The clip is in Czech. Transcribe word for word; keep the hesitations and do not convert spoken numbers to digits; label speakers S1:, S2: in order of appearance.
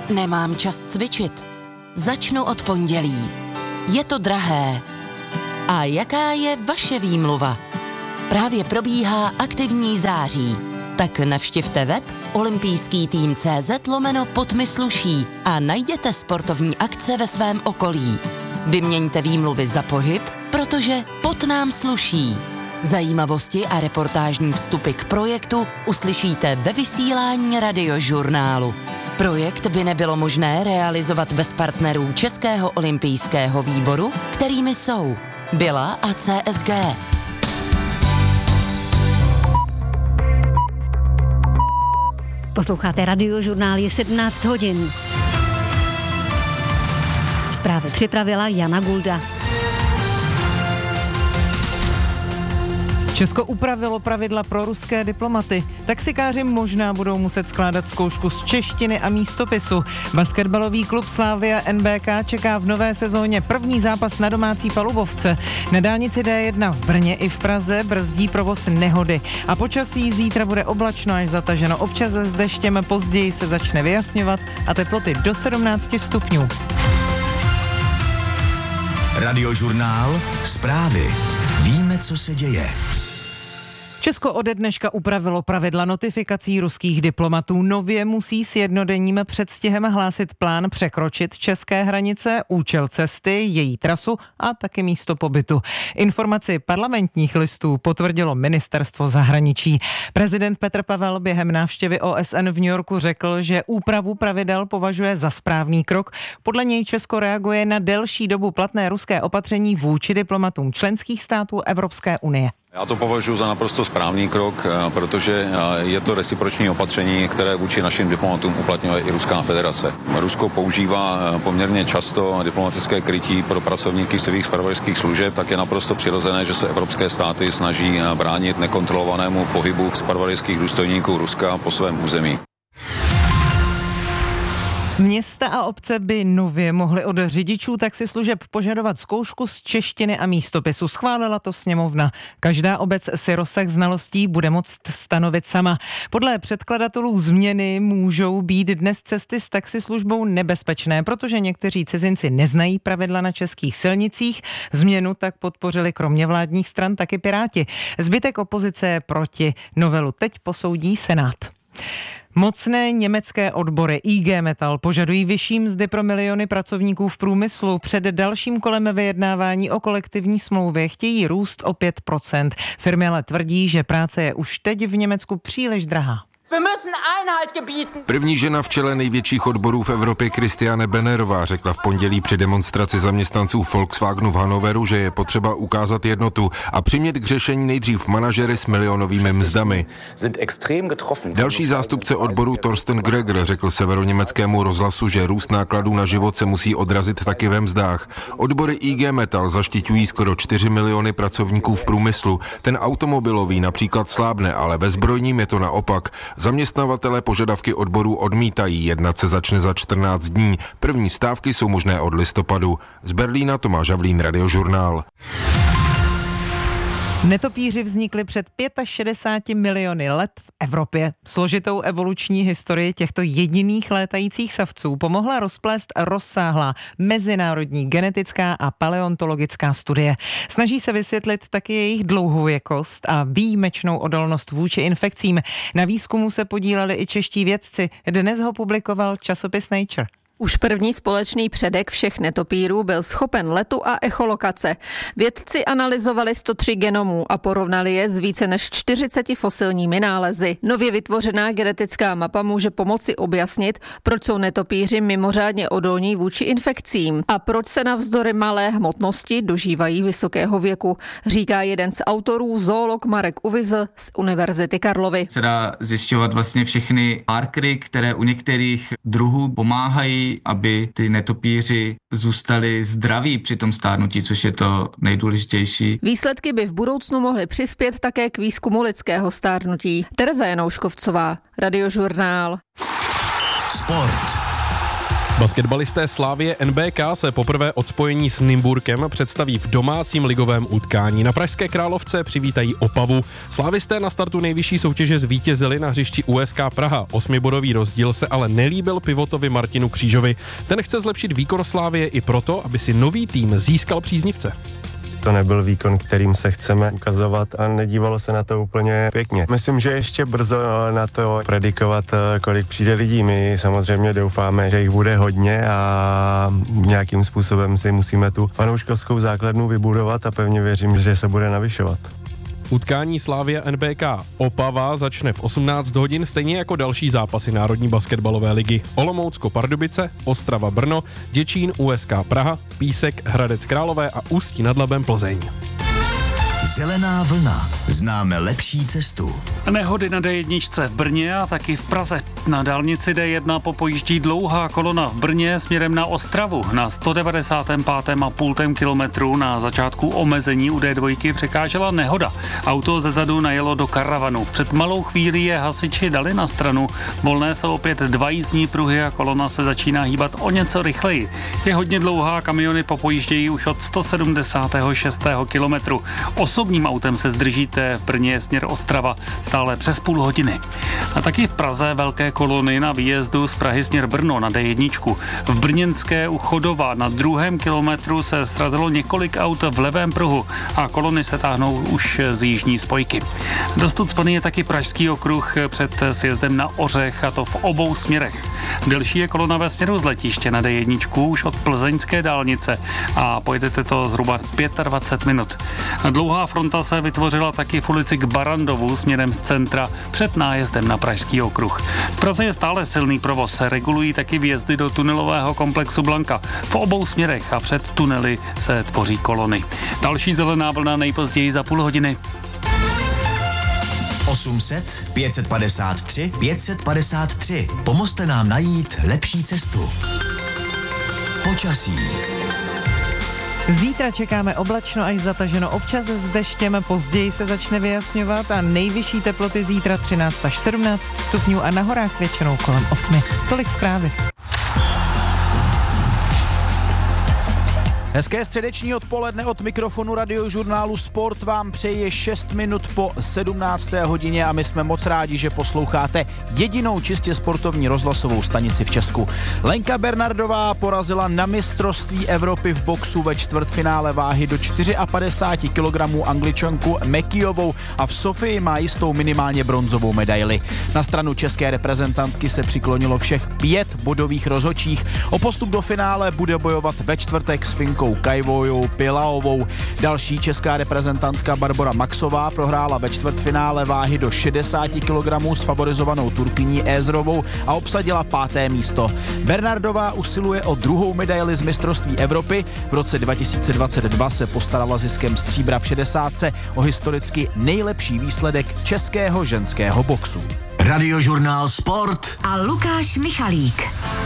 S1: Nemám čas cvičit. Začnu od pondělí. Je to drahé. A jaká je vaše výmluva? Právě probíhá aktivní září. Tak navštivte web olympijský tým tečka cé zet lomeno pod mi sluší a najděte sportovní akce ve svém okolí. Vyměňte výmluvy za pohyb, protože pot nám sluší. Zajímavosti a reportážní vstupy k projektu uslyšíte ve vysílání Radiožurnálu. Projekt by nebylo možné realizovat bez partnerů Českého olympijského výboru, kterými jsou Bila a C S G.
S2: Posloucháte Radiožurnál, je sedmnáct hodin. Zprávy připravila Jana Gulda.
S3: Česko upravilo pravidla pro ruské diplomaty. Taxikáři možná budou muset skládat zkoušku z češtiny a místopisu. Basketbalový klub Slavia N B K čeká v nové sezóně první zápas na domácí palubovce. Na dálnici D jedna v Brně i v Praze brzdí provoz nehody. A počasí zítra bude oblačno až zataženo. Občas s deštěm, později se začne vyjasňovat a teploty do sedmnáct stupňů.
S4: Radiožurnál, zprávy. Víme, co se děje.
S3: Česko ode dneška upravilo pravidla notifikací ruských diplomatů. Nově musí s jednodenním předstihem hlásit plán překročit české hranice, účel cesty, její trasu a taky místo pobytu. Informaci parlamentních listů potvrdilo ministerstvo zahraničí. Prezident Petr Pavel během návštěvy O S N v New Yorku řekl, že úpravu pravidel považuje za správný krok. Podle něj Česko reaguje na delší dobu platné ruské opatření vůči diplomatům členských států Evropské unie.
S5: Já to považuji za naprosto správný krok, protože je to reciproční opatření, které vůči našim diplomatům uplatňuje i Ruská federace. Rusko používá poměrně často diplomatické krytí pro pracovníky svých zpravodajských služeb, tak je naprosto přirozené, že se evropské státy snaží bránit nekontrolovanému pohybu zpravodajských důstojníků Ruska po svém území.
S3: Města a obce by nově mohly od řidičů taxislužeb požadovat zkoušku z češtiny a místopisu. Schválila to sněmovna. Každá obec si rozsah znalostí bude moct stanovit sama. Podle předkladatelů změny můžou být dnes cesty s taxislužbou nebezpečné, protože někteří cizinci neznají pravidla na českých silnicích. Změnu tak podpořili kromě vládních stran taky Piráti. Zbytek opozice je proti. Novelu teď posoudí Senát. Mocné německé odbory I G Metall požadují vyšší mzdy pro miliony pracovníků v průmyslu. Před dalším kolem vyjednávání o kolektivní smlouvě chtějí růst o pět procent. Firmy ale tvrdí, že práce je už teď v Německu příliš drahá.
S6: První žena v čele největších odborů v Evropě Christiane Bennerová řekla v pondělí při demonstraci zaměstnanců Volkswagenu v Hannoveru, že je potřeba ukázat jednotu a přimět k řešení nejdřív manažery s milionovými mzdami. Další zástupce odboru Thorsten Greger řekl severoněmeckému rozhlasu, že růst nákladů na život se musí odrazit taky ve mzdách. Odbory I G Metall zaštiťují skoro čtyři miliony pracovníků v průmyslu. Ten automobilový například slábne, ale ve zbrojním je to naopak. Zaměstnavatelé požadavky odborů odmítají, jednat se začne za čtrnáct dní. První stávky jsou možné od listopadu. Z Berlína Tomáš Havlín, Radiožurnál.
S3: Netopíři vznikli před šedesáti pěti miliony let v Evropě. Složitou evoluční historii těchto jediných létajících savců pomohla rozplést rozsáhlá mezinárodní genetická a paleontologická studie. Snaží se vysvětlit taky jejich dlouhověkost a výjimečnou odolnost vůči infekcím. Na výzkumu se podíleli i čeští vědci. Dnes ho publikoval časopis Nature.
S7: Už první společný předek všech netopírů byl schopen letu a echolokace. Vědci analyzovali sto tři genomů a porovnali je s více než čtyřiceti fosilními nálezy. Nově vytvořená genetická mapa může pomoci objasnit, proč jsou netopíři mimořádně odolní vůči infekcím a proč se navzdory malé hmotnosti dožívají vysokého věku, říká jeden z autorů, zoolog Marek Uvizl z Univerzity Karlovy.
S8: Se dá zjišťovat vlastně všechny markery, které u některých druhů pomáhají, aby ty netopíři zůstali zdraví při tom stárnutí, což je to nejdůležitější.
S7: Výsledky by v budoucnu mohly přispět také k výzkumu lidského stárnutí. Tereza Janouškovcová, Radiožurnál.
S4: Sport.
S9: Basketbalisté Slavie N B K se poprvé od spojení s Nymburkem představí v domácím ligovém utkání. Na Pražské Královce přivítají Opavu. Slávisté na startu nejvyšší soutěže zvítězili na hřišti U S K Praha. Osmibodový rozdíl se ale nelíbil pivotovi Martinu Křížovi. Ten chce zlepšit výkon Slavie i proto, aby si nový tým získal příznivce.
S10: To nebyl výkon, kterým se chceme ukazovat a nedívalo se na to úplně pěkně. Myslím, že ještě brzo na to predikovat, kolik přijde lidí. My samozřejmě doufáme, že jich bude hodně a nějakým způsobem si musíme tu fanouškovskou základnu vybudovat a pevně věřím, že se bude navyšovat.
S9: Utkání Slavia N B K Opava začne v osmnáct hodin, stejně jako další zápasy Národní basketbalové ligy. Olomoucko-Pardubice, Ostrava Brno, Děčín U S K Praha, Písek Hradec Králové a Ústí nad Labem Plzeň.
S4: Zelená vlna. Známe lepší cestu.
S11: Nehody na D jedna v Brně a taky v Praze. Na dálnici D jedna popojíždí dlouhá kolona v Brně směrem na Ostravu. Na sto devadesát pět a půl kilometru na začátku omezení u D dva překážela nehoda. Auto zezadu najelo do karavanu. Před malou chvílí je hasiči dali na stranu. Volné jsou opět dva jízdní pruhy a kolona se začíná hýbat o něco rychleji. Je hodně dlouhá, kamiony popojíždějí už od sto sedmdesát šest kilometru. Osobním autem se zdržíte v Brně směr Ostrava stále přes půl hodiny. A taky v Praze velké kolony na výjezdu z Prahy směr Brno na D jedna. V Brněnské u Chodova na druhém kilometru se srazilo několik aut v levém pruhu a kolony se táhnou už z jižní spojky. Dost ucpaný je taky Pražský okruh před sjezdem na Ořech, a to v obou směrech. Delší je kolona ve směru z letiště na D jedna už od plzeňské dálnice a pojedete to zhruba dvacet pět minut. Dlouhá fronta se vytvořila taky v ulici k Barandovu směrem z centra před nájezdem na Pražský okruh. V Praze je stále silný provoz, regulují taky výjezdy do tunelového komplexu Blanka. V obou směrech a před tunely se tvoří kolony. Další zelená vlna nejpozději za půl hodiny.
S4: osm set, pět set padesát tři, pět set padesát tři. Pomozte nám najít lepší cestu. Počasí.
S3: Zítra čekáme oblačno až zataženo, občas s deštěm, později se začne vyjasňovat a nejvyšší teploty zítra třináct až sedmnáct stupňů a na horách většinou kolem osmi. Tolik zprávy.
S12: Hezké středeční odpoledne od mikrofonu Radiožurnálu Sport vám přeje šest minut po sedmnácté hodině a my jsme moc rádi, že posloucháte jedinou čistě sportovní rozhlasovou stanici v Česku. Lenka Bernardová porazila na mistrovství Evropy v boxu ve čtvrtfinále váhy do padesát čtyři kilogramů Angličanku Mekijovou a v Sofii má jistou minimálně bronzovou medaili. Na stranu české reprezentantky se přiklonilo všech pět bodových rozhodčích. O postup do finále bude bojovat ve čtvrtek s Finkou Kajvojou Pilaovou. Další česká reprezentantka Barbora Maxová prohrála ve čtvrtfinále váhy do šedesát kilogramů s favorizovanou Turkyní Ézrovou a obsadila páté místo. Bernardová usiluje o druhou medaili z mistrovství Evropy. V roce dva tisíce dvacet dva se postarala ziskem stříbra v šedesátce o historicky nejlepší výsledek českého ženského boxu.
S4: Radiožurnál Sport
S1: a Lukáš Michalík.